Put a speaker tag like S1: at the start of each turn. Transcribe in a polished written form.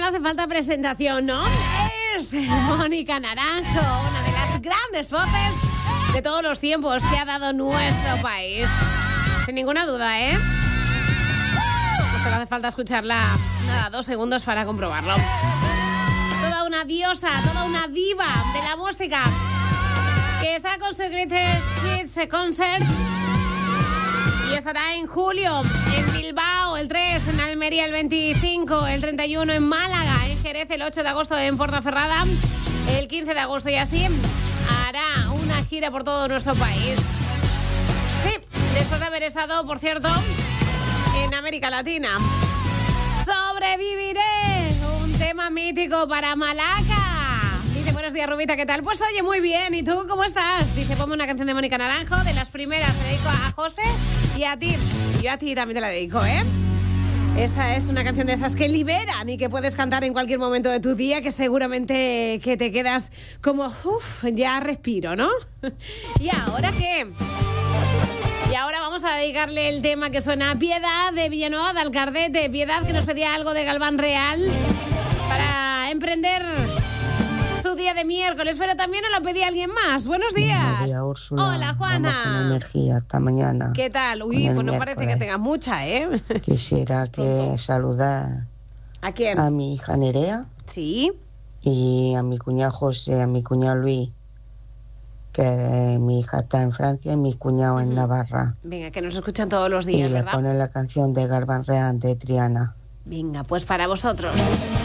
S1: no hace falta presentación, ¿no? Es Mónica Naranjo, una de las grandes voces de todos los tiempos que ha dado nuestro país. Sin ninguna duda, ¿eh? Pues no hace falta escucharla, 2 segundos para comprobarlo. Toda una diosa, toda una diva de la música que está con su Greatest Hits Concert y estará en julio en Bilbao el 3, en Almería el 25, el 31 en Málaga, en Jerez el 8 de agosto en Ponferrada, el 15 de agosto y así hará una gira por todo nuestro país. Sí, después de haber estado, por cierto, en América Latina. Sobreviviré, un tema mítico para Malaca. Dice, buenos días, Rubita, ¿qué tal? Pues oye, muy bien, ¿y tú cómo estás? Dice, ponme una canción de Mónica Naranjo, de las primeras, se dedico a José y a ti. Yo a ti también te la dedico, ¿eh? Esta es una canción de esas que liberan y que puedes cantar en cualquier momento de tu día, que seguramente que te quedas como, ya respiro, ¿no? ¿Y ahora qué? Y ahora vamos a dedicarle el tema que suena a Piedad de Villanueva de Alcardete. Piedad, que nos pedía algo de Galván Real para emprender su día de miércoles, pero también nos lo pedía alguien más. Buenos días.
S2: Buenos días, Úrsula.
S1: Hola, Juana.
S2: Vamos con energía hasta mañana.
S1: ¿Qué tal? Uy, pues no parece que tengas mucha, ¿eh?
S2: Quisiera que saludar
S1: ¿A quién?
S2: a mi hija Nerea.
S1: Sí.
S2: Y a mi cuñado José, a mi cuñado Luis, que mi hija está en Francia y mi cuñado en Navarra.
S1: Venga, que nos escuchan todos los días,
S2: y
S1: ¿verdad?
S2: le ponen la canción de Galván Real de Triana.
S1: Venga, pues para vosotros.